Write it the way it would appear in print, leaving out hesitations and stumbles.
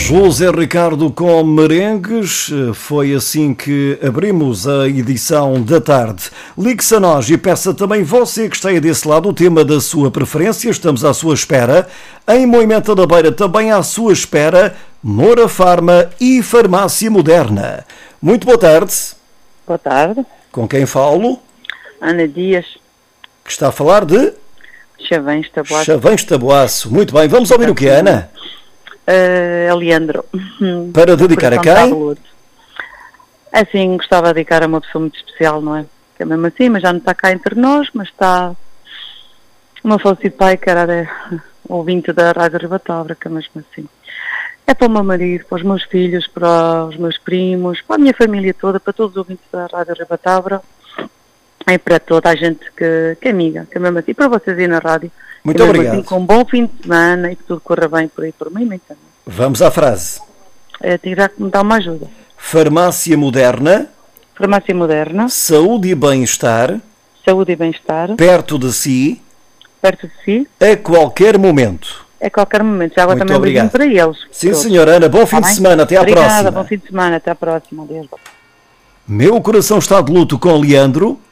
José Ricardo com merengues, foi assim que abrimos a edição da tarde. Ligue-se a nós e peça também você que esteja desse lado o tema da sua preferência, estamos à sua espera. Em Moimenta da Beira também à sua espera, Moura Farma e Farmácia Moderna. Muito boa tarde. Boa tarde. Com quem falo? Ana Dias. Que está a falar de? Chavães Taboaço. Chavães Taboaço. Muito bem, vamos ouvir o que é, Ana? Leandro. Para dedicar a quem? Assim, gostava de dedicar a uma pessoa muito especial, não é? Que é mesmo assim, mas já não está cá entre nós, mas está o meu falecido pai, que era ouvinte da Rádio Ribatabra, que é mesmo assim. É para o meu marido, para os meus filhos, para os meus primos, para a minha família toda, para todos os ouvintes da Rádio Ribatabra e para toda a gente que é amiga, que é mesmo assim, para vocês aí na rádio. Muito obrigado. Assim, com um bom fim de semana e que tudo corra bem por aí por mim. Então. Vamos à frase. Tirar que me dá uma ajuda. Farmácia Moderna. Farmácia Moderna. Saúde e bem-estar. Saúde e bem-estar. Perto de si. Perto de si. A qualquer momento. A qualquer momento. Já agora muito também obrigado. Para eles. Sim, senhora Ana. Bom fim de semana. Até à próxima. Obrigada. Bom fim de semana. Até à próxima. Adeus. Meu coração está de luto com Leandro.